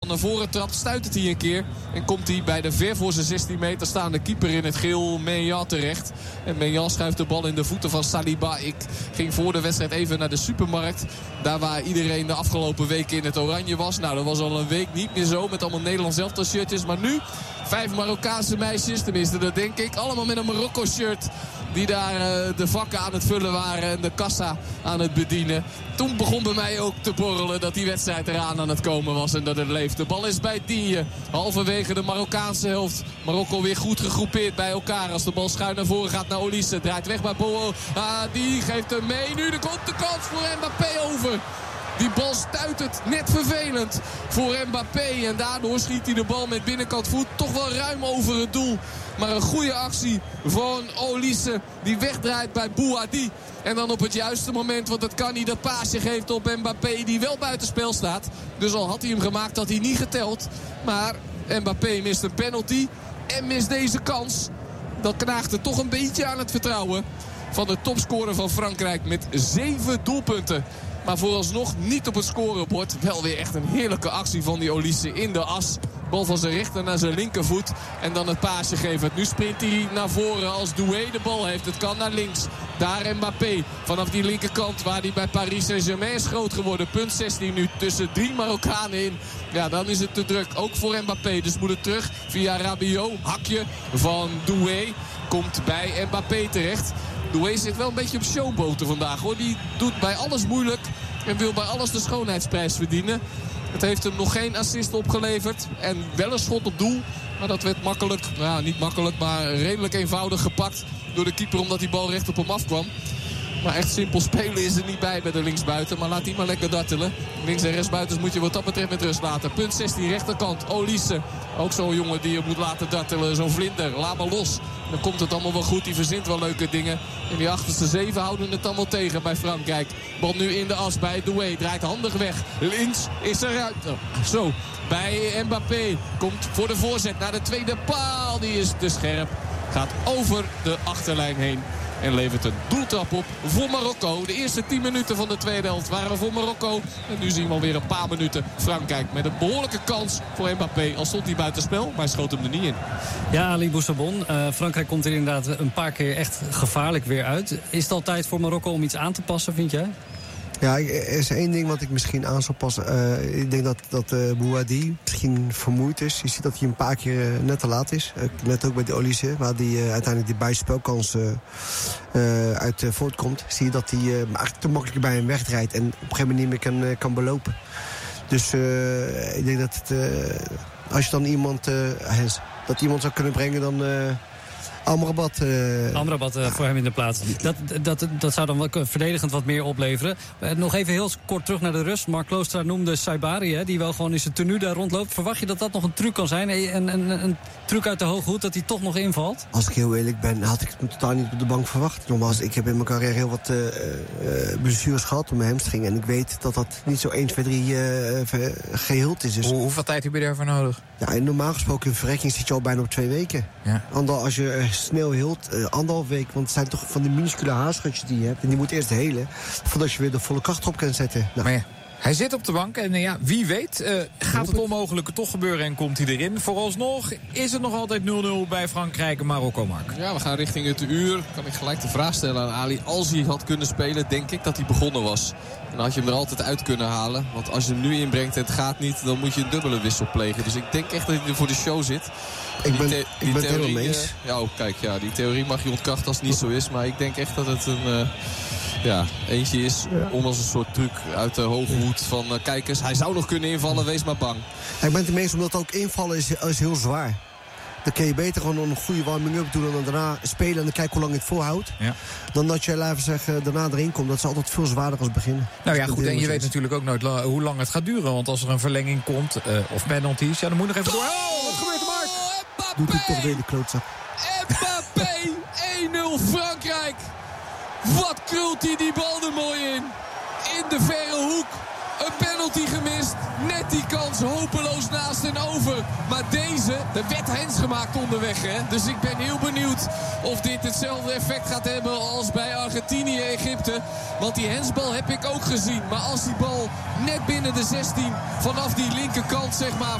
naar voren trapt, stuitert hij een keer. En komt hij bij de ver voor zijn 16 meter staande keeper in het geel Menjan terecht. En Menjan schuift de bal in de voeten van Saliba. Ik ging voor de wedstrijd even naar de supermarkt. Daar waar iedereen de afgelopen weken in het oranje was. Nou, dat was al een week niet meer zo met allemaal Nederlands elftal shirtjes. Maar nu 5 Marokkaanse meisjes, tenminste dat denk ik. Allemaal met een Marokko-shirt. Die daar de vakken aan het vullen waren en de kassa aan het bedienen. Toen begon bij mij ook te borrelen dat die wedstrijd eraan aan het komen was en dat het leeft. De bal is bij Digne. Halverwege de Marokkaanse helft. Marokko weer goed gegroepeerd bij elkaar. Als de bal schuin naar voren gaat naar Olise. Draait weg bij Boo. Die geeft hem mee. Nu komt de kans voor Mbappé over. Die bal stuitert net vervelend voor Mbappé. En daardoor schiet hij de bal met binnenkant voet toch wel ruim over het doel. Maar een goede actie van Olise. Die wegdraait bij Bouhaddi. En dan op het juiste moment, want dat kan niet, dat paasje geeft op Mbappé. Die wel buitenspel staat. Dus al had hij hem gemaakt, had hij niet geteld. Maar Mbappé mist een penalty. En mist deze kans. Dat knaagt toch een beetje aan het vertrouwen van de topscorer van Frankrijk met 7 doelpunten. Maar vooralsnog niet op het scorebord. Wel weer echt een heerlijke actie van die Olise in de as. Bal van zijn rechter naar zijn linkervoet. En dan het paasje geven. Nu sprint hij naar voren als Doué de bal heeft. Het kan naar links. Daar Mbappé. Vanaf die linkerkant waar hij bij Paris Saint-Germain is groot geworden. Punt 16 nu tussen 3 Marokkanen in. Ja, dan is het te druk. Ook voor Mbappé. Dus moet het terug via Rabiot. Hakje van Doué. Komt bij Mbappé terecht. Doué zit wel een beetje op showboten vandaag, hoor. Die doet bij alles moeilijk en wil bij alles de schoonheidsprijs verdienen. Het heeft hem nog geen assist opgeleverd. En wel een schot op doel. Maar dat werd makkelijk, nou niet makkelijk, maar redelijk eenvoudig gepakt door de keeper omdat die bal recht op hem afkwam. Maar echt simpel spelen is er niet bij de linksbuiten. Maar laat die maar lekker dartelen. Links- en rechtsbuitens moet je wat dat betreft met rust laten. Punt 16, rechterkant. Olise. Ook zo'n jongen die je moet laten dartelen. Zo'n vlinder. Laat maar los. Dan komt het allemaal wel goed. Die verzint wel leuke dingen. En die achterste 7 houden het allemaal tegen bij Frankrijk. Bal nu in de as bij Doué. Draait handig weg. Links is eruit. Zo. Bij Mbappé. Komt voor de voorzet naar de tweede paal. Die is te scherp. Gaat over de achterlijn heen. En levert een doeltrap op voor Marokko. De eerste 10 minuten van de tweede helft waren voor Marokko. En nu zien we alweer een paar minuten Frankrijk met een behoorlijke kans voor Mbappé. Al stond hij buitenspel, maar hij schoot hem er niet in. Ja, Ali Boussabon. Frankrijk komt er inderdaad een paar keer echt gevaarlijk weer uit. Is het al tijd voor Marokko om iets aan te passen, vind jij? Ja, er is één ding wat ik misschien aan zou passen. Ik denk dat Bouhaddi misschien vermoeid is. Je ziet dat hij een paar keer net te laat is. Net ook bij de Olise, waar hij uiteindelijk die buitenspelkans uit voortkomt. Zie je dat hij eigenlijk te makkelijk bij hem wegdraait en op een gegeven moment niet meer kan belopen. Dus ik denk dat als je dan iemand zou kunnen brengen, dan Amrabat voor hem in de plaats. Dat zou dan wel verdedigend wat meer opleveren. Nog even heel kort terug naar de rust. Mark Kloostra noemde Saibari, die wel gewoon in zijn tenue daar rondloopt. Verwacht je dat dat nog een truc kan zijn? Een truc uit de hoge hoed dat hij toch nog invalt? Als ik heel eerlijk ben, had ik het totaal niet op de bank verwacht. Nogmaals, ik heb in mijn carrière heel wat blessures gehad om mijn hamstring. En ik weet dat dat niet zo 1, 2, 3 geheeld is. Dus hoeveel tijd heb je daarvoor nodig? Ja, normaal gesproken in verrekking zit je al bijna op 2 weken. Ja. Als je snel hield, 1,5 week. Want het zijn toch van die minuscule haarschutjes die je hebt. En die moet eerst helen, voordat je weer de volle kracht op kan zetten. Nou. Maar ja, hij zit op de bank en wie weet gaat het onmogelijke toch gebeuren en komt hij erin. Vooralsnog is het nog altijd 0-0 bij Frankrijk en Marokko, Mark. Ja, we gaan richting het uur. Kan ik gelijk de vraag stellen aan Ali. Als hij had kunnen spelen, denk ik dat hij begonnen was. En dan had je hem er altijd uit kunnen halen. Want als je hem nu inbrengt en het gaat niet, dan moet je een dubbele wissel plegen. Dus ik denk echt dat hij er voor de show zit. Ik ben het helemaal eens. Die theorie mag je ontkrachten als het niet zo is. Maar ik denk echt dat het een eentje is om als een soort truc uit de hoge hoed van kijkers. Hij zou nog kunnen invallen, wees maar bang. Ik ben het ermee eens, omdat ook invallen is heel zwaar. Dan kun je beter gewoon een goede warming-up doen en dan daarna spelen en dan kijken hoe lang je het volhoudt. Ja. Dan dat je, laten we zeggen, daarna erin komt. Dat is altijd veel zwaarder als beginnen. Nou ja, goed, en je weet natuurlijk ook nooit hoe lang het gaat duren. Want als er een verlenging komt, of penalties, dan moet je nog even door. Oh, wat gebeurt er, Mark? Doet hij toch weer de klootzak. Mbappé, 1-0 Frankrijk. Wat krult hij die bal er mooi in. In de verre hoek. Een penalty gemist. Net die kans hopeloos naast en over. Maar deze, er werd hens gemaakt onderweg. Hè? Dus ik ben heel benieuwd of dit hetzelfde effect gaat hebben als bij Argentinië-Egypte. Want die hensbal heb ik ook gezien. Maar als die bal net binnen de 16 vanaf die linkerkant zeg maar